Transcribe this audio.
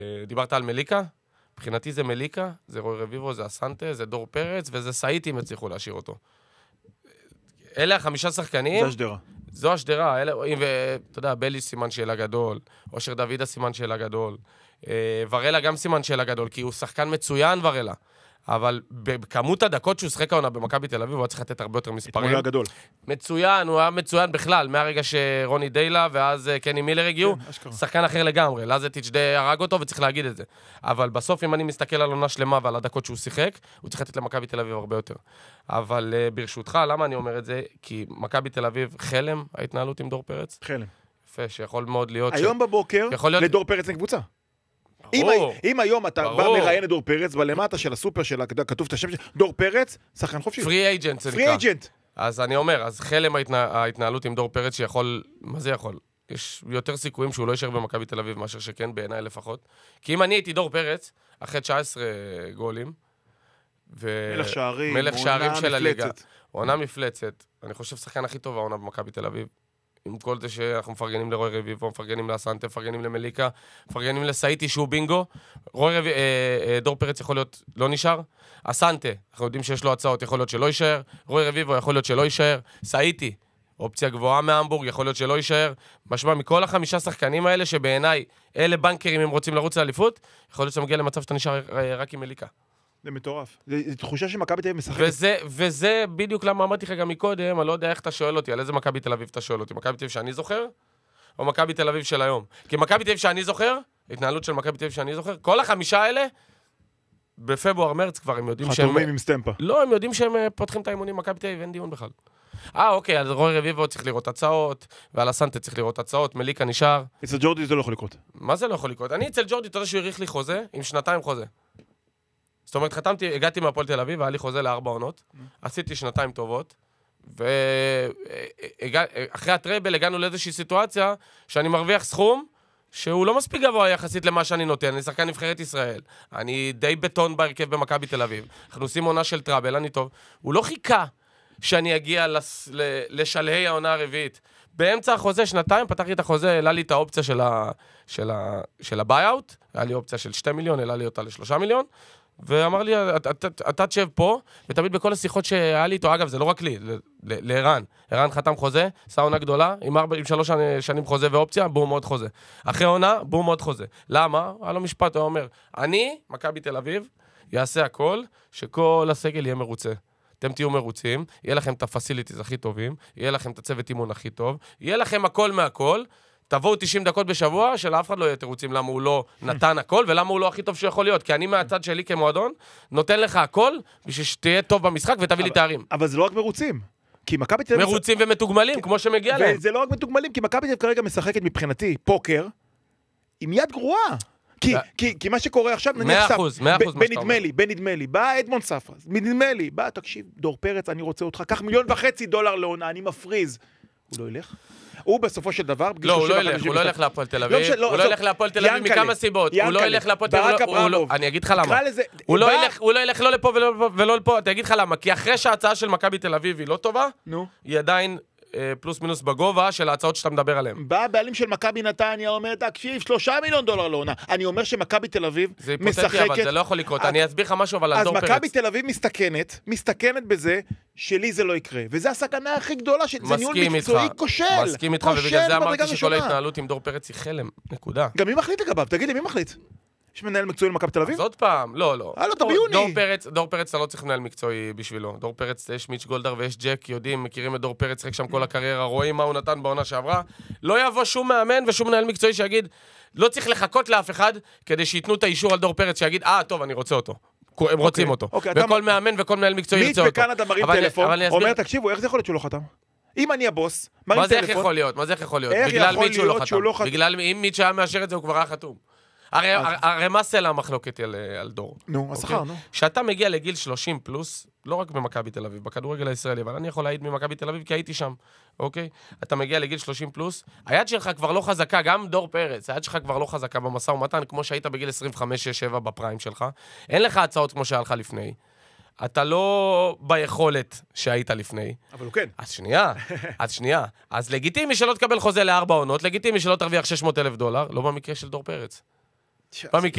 דיברת על מליקה? מבחינתי זה מליקה, זה רוי רביבו, זה אסנטה, זה דור פרץ, וזה סאיטי אם הצליחו להשאיר אותו. אלה 5 שחקנים. זה השדרה. זו השדרה, ואתה יודע, בלי סימן שאלה גדול, אושר דוידה סימן שאלה גדול, ורלה גם סימן שאלה גדול, כי הוא שחקן מצוין ורלה, אבל בכמות הדקות שהוא שחק העונה במכבי תל אביב, הוא היה צריך לתת הרבה יותר מספרים. הוא היה גדול. מצוין, הוא היה מצוין בכלל, מהרגע שרוני דיילה ואז קני מילר הגיעו, שחקן אחר לגמרי, לזטיץ' די הרג אותו וצריך להגיד את זה. אבל בסוף, אם אני מסתכל על עונה שלמה ועל הדקות שהוא שיחק, הוא צריך לתת למכבי תל אביב הרבה יותר. אבל ברשותך, למה אני אומר את זה? כי מכבי תל אביב חלם ההתנהלות עם דור פרץ. חלם. יפה, שיכול מאוד להיות היום בבוקר, לדור פרץ אין קבוצה. אם היום אתה בא מראיין את דור פרץ, בלמטה של הסופר שלה, כתוב את השם של דור פרץ, שחקן חופשי. פרי אייג'נט זה נקרא. פרי אייג'נט. אז אני אומר, אז חלם ההתנהלות עם דור פרץ שיכול, מה זה יכול? יש יותר סיכויים שהוא לא יישאר במכבי תל אביב, מאשר שכן בעיניי לפחות. כי אם אני הייתי דור פרץ, אחרי 19 גולים, מלך שערים של הליגה, עונה מפלצת, אני חושב שחקן הכי טוב העונה במכבי תל אביב. עם כל זה שאנחנו מפרגנים לרוי רביבו, מפרגנים לאסנטה, מפרגנים למליקה, מפרגנים לסאיטי שהוא בינגו. דור פרץ יכול להיות לא נשאר. אסנטה, אנחנו יודעים שיש לו הצעות, יכול להיות שלא יישאר. רוי רביבו יכול להיות שלא יישאר. סאיטי, אופציה גבוהה מהמבורג, יכול להיות שלא יישאר. משמע, מכל 5 שחקנים האלה, שבעיניי אלה בנקרים אם רוצים לרוץ לאליפות, יכול להיות שמגיע למצב שאתה נשאר רק עם מליקה. זה מטורף. זו תחושה שמכבי תל אביב משחקת. וזה בדיוק למה אמרתי לך גם מקודם, אני לא יודע איך אתה שואל אותי, על איזה מכבי תל אביב אתה שואל אותי, מכבי תל אביב שאני זוכר, או מכבי תל אביב של היום? כי מכבי תל אביב שאני זוכר, התנהלות של מכבי תל אביב שאני זוכר, כל 5 האלה, בפברואר מרץ כבר הם יודעים שהם... חתומים עם סטמפה. לא, הם יודעים שהם פותחים את האימונים, מכבי תל אביב, אין דיון בכלל. אוקיי, אז רוי רביבו צריך לראות הצעות, ועל הסנטה צריך לראות הצעות, מליקה נשאר. אצל ג'ורדי זה לא יכול לקרות. מה זה לא יכול לקרות? אני אצל ג'ורדי, אתה יודע שהוא העריך לי חוזה, עם 2 חוזה. זאת אומרת, הגעתי מהפועל תל אביב, והיה לי חוזה ל4 עונות, עשיתי 2 טובות, ואחרי הטרייבל הגענו לאיזושהי סיטואציה, שאני מרוויח סכום, שהוא לא מספיק גבוה יחסית למה שאני נותן, אני שחקן נבחרת ישראל, אני די בטון בהרכב במכבי תל אביב, אנחנו עושים עונה של טראבל, אני טוב, הוא לא חיכה שאני אגיע לשלהי העונה הרביעית, באמצע החוזה 2, פתחתי את החוזה, העלה לי את האופציה של הביי-אוט, היה לי אופציה של 2 מיליון, העלה לי אותה ל3 מיליון, ואמר לי, אתה תשב פה, ותמיד בכל השיחות שהיה לי איתו, אגב, זה לא רק לי, לערן. ערן חתם חוזה, עשה עונה גדולה, עם 3 שנים חוזה ואופציה, בום עוד חוזה. אחרי עונה, בום עוד חוזה. למה? היה לו משפט, הוא אומר, אני, מכבי תל אביב, יעשה הכל, שכל הסגל יהיה מרוצה. אתם תהיו מרוצים, יהיה לכם את הפסיליטיז הכי טובים, יהיה לכם את הצוות אימון הכי טוב, יהיה לכם הכל מהכל, תבואו 90 דקות בשבוע, שלאף אחד לא יהיה תירוצים למה הוא לא נתן הכל, ולמה הוא לא הכי טוב שיכול להיות. כי אני מהצד שלי כמועדון, נותן לך הכל, בשביל שתהיה טוב במשחק ותביא לי תארים. אבל זה לא רק מרוצים. כי מכבי תל אביב... מרוצים ומתוגמלים, כמו שמגיע להם. וזה לא רק מתוגמלים, כי מכבי תל אביב כרגע משחקת מבחינתי פוקר, עם יד גרועה. כי מה שקורה עכשיו, נניח 100% בנדמה לי, בא אדמונד ספרס, בנדמה לי, בא, תקשיב, דור פרץ, אני רוצה אותך, קח $1.5 מיליון לעונה, אני מפריז. הוא לא ילך? הוא בסופו של דבר... לא, הוא לא ילך להפועל תל אביב. הוא לא ילך להפועל תל אביב מכמה סיבות. הוא לא ילך להפועל תל אביב. אני אגיד לך למה. הוא לא ילך לא לפה ולא לפה. אני אגיד לך למה. כי אחרי שההצעה של מכבי תל אביב היא לא טובה, היא עדיין פלוס מינוס בגובה של ההצעות שאתה מדבר עליהן. בא הבעלים של מכבי נתניה, אומר, תקשיב, $3 מיליון לעונה. אני אומר שמכבי תל אביב משחקת... זה היפותטי, אבל זה לא יכול לקרות. אני אסביר לך משהו, אבל על דור פרץ. אז מכבי תל אביב מסתכנת בזה שלי זה לא יקרה. וזה הסכנה הכי גדולה, זה ניהול מקצועי כושל. מסכים איתך, ובגלל זה אמרתי שכל ההתנהלות עם דור פרץ היא חלם. נקודה. גם מי מחליט לגביו? תגיד לי, מי מחליט? יש מנהל מקצועי למכבי תל אביב? אז עוד פעם, לא. ביוני. דור פרץ, אתה לא צריך מנהל מקצועי בשבילו. דור פרץ, יש מיץ' גולדהר ויש ג'ק, יודעים, מכירים את דור פרץ, רק שם כל הקריירה, רואים מה הוא נתן בעונה שעברה. לא יבוא שום מאמן ושום מנהל מקצועי שיגיד, לא צריך לחכות לאף אחד, כדי שיתנו את האישור על דור פרץ, שיגיד, טוב, אני רוצה אותו. הם רוצים אותו. וכל מאמן וכל מנהל מקצועי ירצה אותו. מיץ' בקנדה מרים טלפון, אומר, תקשיבו, איך זה יכול להיות שהוא לא חתם? אם אני הבוס, מרים טלפון. מה זה איך יכול להיות? בגלל מיץ' שהוא לא חתם. בגלל אם מיץ' היה מאשר את זה, הוא כבר היה חתום. הרי מה סלע המחלוקת על דור? נו, השכר, נו. שאתה מגיע לגיל 30 פלוס, לא רק במכבי תל אביב, בכדורגל הישראלי, אבל אני יכול להעיד ממכבי תל אביב כי הייתי שם, אוקיי? אתה מגיע לגיל 30 פלוס, היד שלך כבר לא חזקה, גם דור פרץ, היד שלך כבר לא חזקה במשא ומתן, כמו שהיית בגיל 25-6-7 בפריים שלך. אין לך הצעות כמו שהיה לך לפני. אתה לא ביכולת שהיית לפני. אבל הוא כן. אז שנייה. אז לגיטימי שלא תקבל חוזה ל4 עונות, לגיטימי שלא תרוויח $600,000, לא במקרה של דור פרץ. במקרה